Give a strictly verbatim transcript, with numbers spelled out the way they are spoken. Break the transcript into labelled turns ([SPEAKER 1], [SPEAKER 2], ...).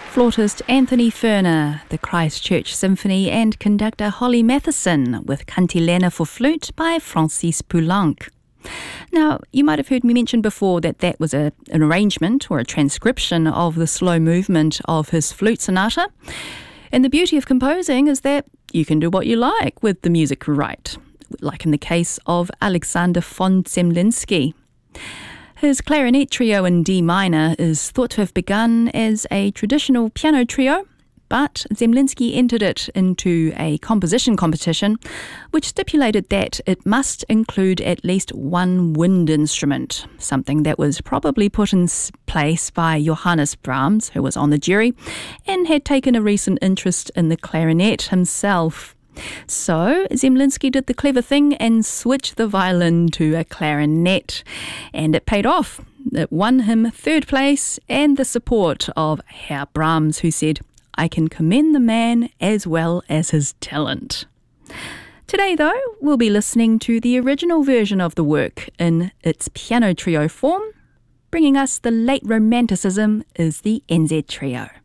[SPEAKER 1] Flautist Anthony Ferner, the Christchurch Symphony, and conductor Holly Matheson with Cantilena for flute by Francis Poulenc. Now, you might have heard me mention before that that was a, an arrangement or a transcription of the slow movement of his flute sonata. And the beauty of composing is that you can do what you like with the music you write, like in the case of Alexander von Zemlinsky. His clarinet trio in D minor is thought to have begun as a traditional piano trio, but Zemlinsky entered it into a composition competition, which stipulated that it must include at least one wind instrument, something that was probably put in place by Johannes Brahms, who was on the jury, and had taken a recent interest in the clarinet himself. So Zemlinsky did the clever thing and switched the violin to a clarinet, and it paid off. It won him third place and the support of Herr Brahms, who said, "I can commend the man as well as his talent." Today, though, we'll be listening to the original version of the work in its piano trio form. Bringing us the late Romanticism is the N Z Trio.